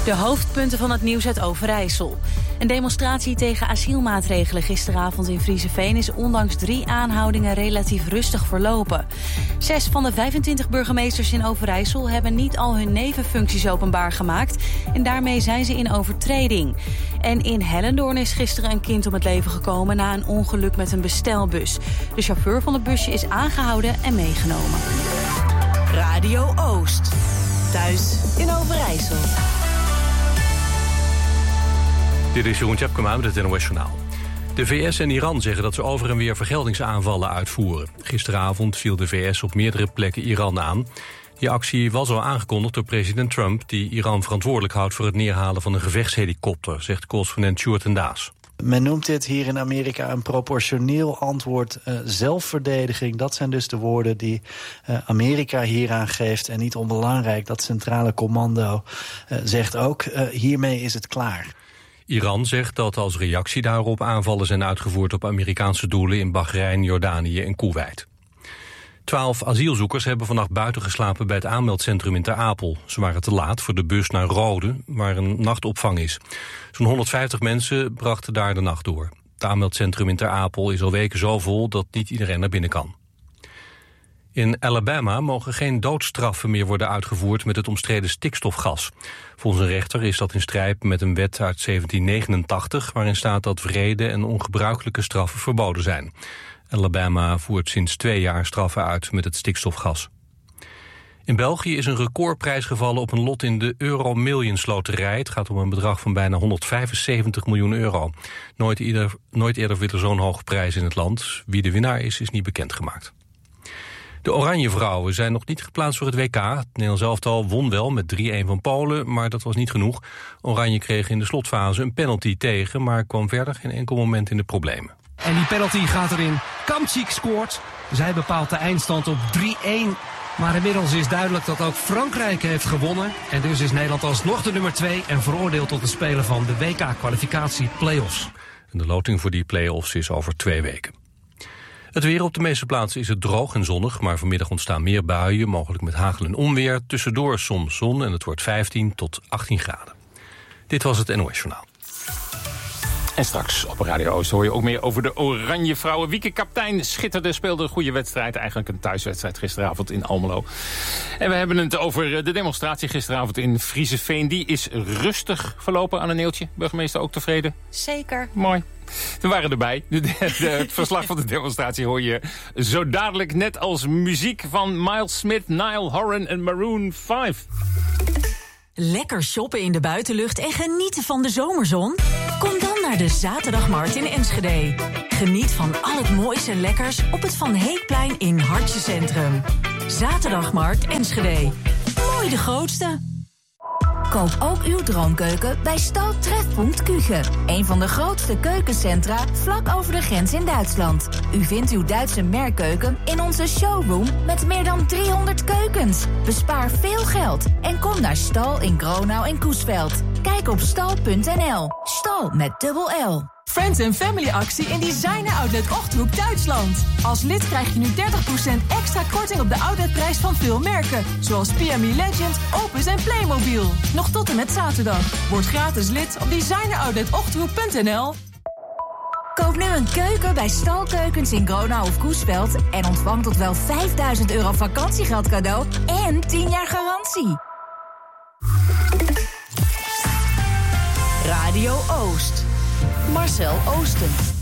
De hoofdpunten van het nieuws uit Overijssel. Een demonstratie tegen asielmaatregelen gisteravond in Frieseveen is ondanks 3 aanhoudingen relatief rustig verlopen. 6 van de 25 burgemeesters in Overijssel hebben niet al hun nevenfuncties openbaar gemaakt en daarmee zijn ze in overtreding. En in Hellendoorn is gisteren een kind om het leven gekomen na een ongeluk met een bestelbus. De chauffeur van het busje is aangehouden en meegenomen. Radio Oost. Thuis in Overijssel. Dit is Jeroen Tjepkema met het NOS Journaal. De VS en Iran zeggen dat ze over en weer vergeldingsaanvallen uitvoeren. Gisteravond viel de VS op meerdere plekken Iran aan. Die actie was al aangekondigd door president Trump, die Iran verantwoordelijk houdt voor het neerhalen van een gevechtshelikopter, zegt correspondent Sjoerd en Daas. Men noemt dit hier in Amerika een proportioneel antwoord, zelfverdediging. Dat zijn dus de woorden die Amerika hieraan geeft. En niet onbelangrijk, dat centrale commando zegt ook, hiermee is het klaar. Iran zegt dat als reactie daarop aanvallen zijn uitgevoerd op Amerikaanse doelen in Bahrein, Jordanië en Koeweit. 12 asielzoekers hebben vannacht buiten geslapen bij het aanmeldcentrum in Ter Apel. Ze waren te laat voor de bus naar Rode, waar een nachtopvang is. Zo'n 150 mensen brachten daar de nacht door. Het aanmeldcentrum in Ter Apel is al weken zo vol dat niet iedereen naar binnen kan. In Alabama mogen geen doodstraffen meer worden uitgevoerd met het omstreden stikstofgas. Volgens een rechter is dat in strijd met een wet uit 1789... waarin staat dat wrede en ongebruikelijke straffen verboden zijn. Alabama voert sinds 2 jaar straffen uit met het stikstofgas. In België is een recordprijs gevallen op een lot in de Euro Millions loterij. Het gaat om een bedrag van bijna 175 miljoen euro. Nooit eerder viel er zo'n hoge prijs in het land. Wie de winnaar is niet bekendgemaakt. De Oranje Vrouwen zijn nog niet geplaatst voor het WK. Het Nederlands elftal won wel met 3-1 van Polen, maar dat was niet genoeg. Oranje kreeg in de slotfase een penalty tegen, maar kwam verder geen enkel moment in de problemen. En die penalty gaat erin. Kamčík scoort. Zij bepaalt de eindstand op 3-1. Maar inmiddels is duidelijk dat ook Frankrijk heeft gewonnen. En dus is Nederland alsnog de nummer 2 en veroordeeld tot het spelen van de WK-kwalificatie-playoffs. En de loting voor die playoffs is over 2 weken. Het weer op de meeste plaatsen is het droog en zonnig, maar vanmiddag ontstaan meer buien, mogelijk met hagel en onweer. Tussendoor soms zon en het wordt 15 tot 18 graden. Dit was het NOS Journaal. En straks op Radio Oost hoor je ook meer over de Oranje Vrouwen. Wieke Kaptein schitterde, speelde een goede wedstrijd. Eigenlijk een thuiswedstrijd gisteravond in Almelo. En we hebben het over de demonstratie gisteravond in Frieseveen. Die is rustig verlopen aan een neeltje. Burgemeester ook tevreden? Zeker. Mooi. We waren erbij. Het verslag van de demonstratie hoor je zo dadelijk, net als muziek van Miles Smith, Niall Horan en Maroon 5. Lekker shoppen in de buitenlucht en genieten van de zomerzon? Kom dan naar de Zaterdagmarkt in Enschede. Geniet van al het mooiste lekkers op het Van Heekplein in Hartje Centrum. Zaterdagmarkt Enschede. Mooi de grootste. Koop ook uw droomkeuken bij Stal Trefpunt Küche. Een van de grootste keukencentra vlak over de grens in Duitsland. U vindt uw Duitse merkkeuken in onze showroom met meer dan 300 keukens. Bespaar veel geld en kom naar Stal in Gronau en Coesveld. Kijk op stal.nl. Stal met dubbel L. Friends and Family actie in Designer Outlet Ochthoek, Duitsland. Als lid krijg je nu 30% extra korting op de outletprijs van veel merken. Zoals PME Legend, Opus en Playmobil. Nog tot en met zaterdag. Word gratis lid op designeroutletOchthoek.nl. Koop nu een keuken bij Stalkeukens in Gronau of Coesveld en ontvang tot wel €5.000 vakantiegeld cadeau en 10 jaar garantie. Radio Oost. Marcel Oosten.